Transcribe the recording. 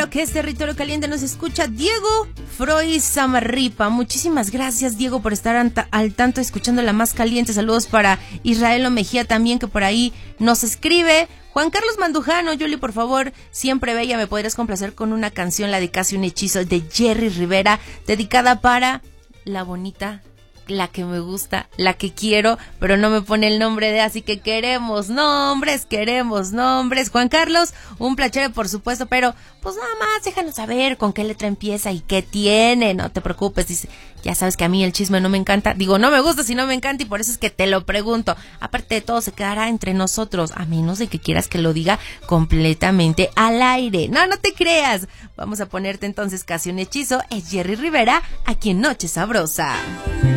lo que es Territorio Caliente nos escucha Diego Freud Samarripa. Muchísimas gracias, Diego, por estar al tanto escuchando La Más Caliente. Saludos para Israel Mejía también, que por ahí nos escribe. Juan Carlos Mandujano, Yuli, por favor, siempre bella, ¿me podrías complacer con una canción, la de Casi un Hechizo, de Jerry Rivera, dedicada para la bonita, la que me gusta, la que quiero, pero no me pone el nombre de, así que queremos nombres. Juan Carlos, un placer, por supuesto, pero pues nada más déjanos saber con qué letra empieza y qué tiene, no te preocupes. Dice, ya sabes que a mí el chisme no me encanta, digo, no me gusta si no me encanta, y por eso es que te lo pregunto. Aparte de todo, se quedará entre nosotros, a menos de que quieras que lo diga completamente al aire. No te creas. Vamos a ponerte entonces Casi un Hechizo, es Jerry Rivera, aquí en Noche Sabrosa.